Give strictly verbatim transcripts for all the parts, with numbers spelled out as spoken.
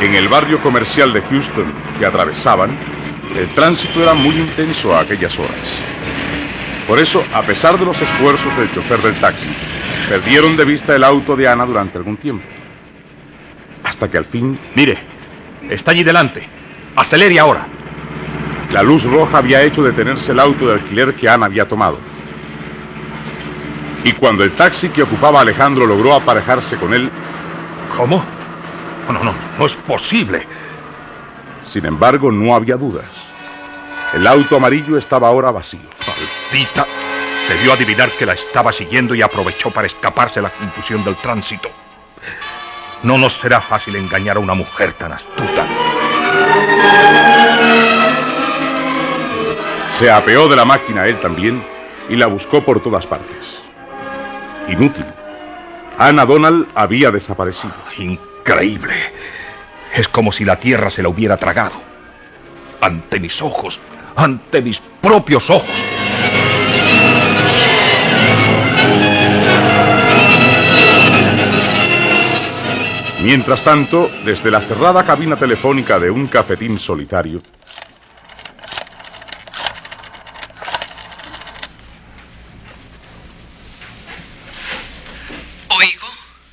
En el barrio comercial de Houston que atravesaban, el tránsito era muy intenso a aquellas horas. Por eso, a pesar de los esfuerzos del chofer del taxi, perdieron de vista el auto de Ana durante algún tiempo. Hasta que al fin... Mire, está allí delante. Acelere ahora. La luz roja había hecho detenerse el auto de alquiler que Ana había tomado. Y cuando el taxi que ocupaba Alejandro logró aparejarse con él... ¿Cómo? No, no, no es posible. Sin embargo, no había dudas. El auto amarillo estaba ahora vacío. Maldita. Debió adivinar que la estaba siguiendo y aprovechó para escaparse de la confusión del tránsito. No nos será fácil engañar a una mujer tan astuta. Se apeó de la máquina él también y la buscó por todas partes. Inútil. Ana Donald había desaparecido. Increíble. Es como si la tierra se la hubiera tragado. Ante mis ojos, ante mis propios ojos. Mientras tanto, desde la cerrada cabina telefónica de un cafetín solitario... ¿Oigo?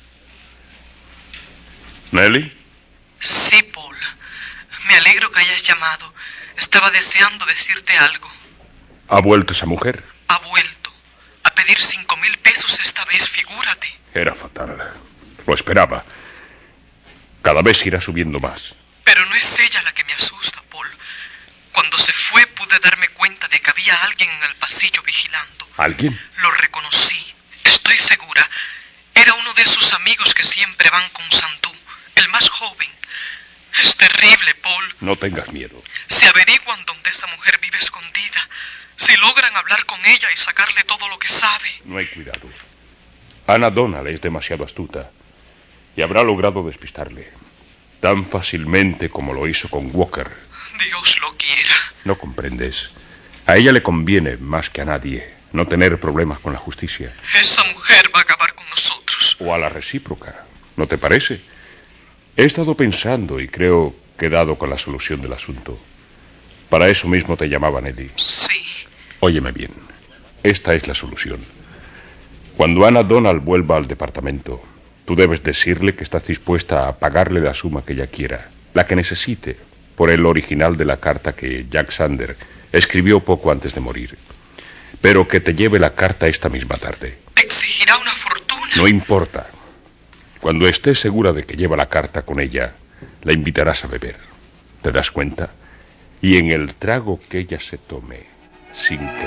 ¿Nelly? Sí, Paul. Me alegro que hayas llamado. Estaba deseando decirte algo. ¿Ha vuelto esa mujer? Ha vuelto. A pedir cinco mil pesos esta vez, figúrate. Era fatal. Lo esperaba. Cada vez irá subiendo más. Pero no es ella la que me asusta, Paul. Cuando se fue pude darme cuenta de que había alguien en el pasillo vigilando. ¿Alguien? Lo reconocí. Estoy segura. Era uno de esos amigos que siempre van con Sandú, el más joven. Es terrible, Paul. No tengas miedo. Si averiguan dónde esa mujer vive escondida, si logran hablar con ella y sacarle todo lo que sabe... No hay cuidado. Ana Donald es demasiado astuta y habrá logrado despistarle tan fácilmente como lo hizo con Walker. Dios lo quiera. No comprendes. A ella le conviene, más que a nadie, no tener problemas con la justicia. Esa mujer va a acabar con nosotros. O a la recíproca, ¿no te parece? He estado pensando y creo que he dado con la solución del asunto. Para eso mismo te llamaba, Nelly. Sí. Óyeme bien. Esta es la solución. Cuando Ana Donald vuelva al departamento, tú debes decirle que estás dispuesta a pagarle la suma que ella quiera, la que necesite, por el original de la carta que Jack Sander escribió poco antes de morir. Pero que te lleve la carta esta misma tarde. Exigirá una fortuna. No importa. Cuando estés segura de que lleva la carta con ella, la invitarás a beber. ¿Te das cuenta? Y en el trago que ella se tome, sin que